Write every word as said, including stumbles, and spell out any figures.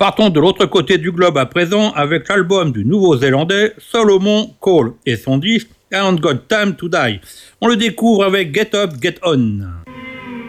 Partons de l'autre côté du globe à présent avec l'album du Nouveau-Zélandais Solomon Cole et son disque I Ain't Got Time to Die. On le découvre avec Get Up, Get On.